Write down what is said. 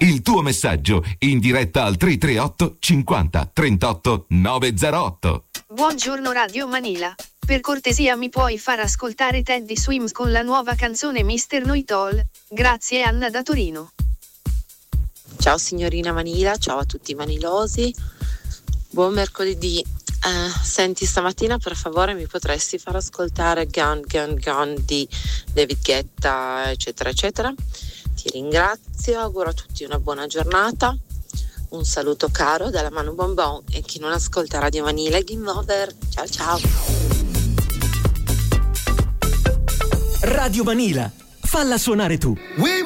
Il tuo messaggio in diretta al 338 50 38 908. Buongiorno Radio Manila. Per cortesia mi puoi far ascoltare Teddy Swims con la nuova canzone Mr. Know-It-All? Grazie Anna da Torino. Ciao signorina Manila, ciao a tutti i manilosi. Buon mercoledì. Senti, stamattina per favore mi potresti far ascoltare Gun Gun Gun di David Guetta, eccetera eccetera. Ti ringrazio, auguro a tutti una buona giornata. Un saluto caro dalla Manu Bonbon e chi non ascolta Radio Manila è game over. Ciao ciao. Radio Manila, falla suonare tu. We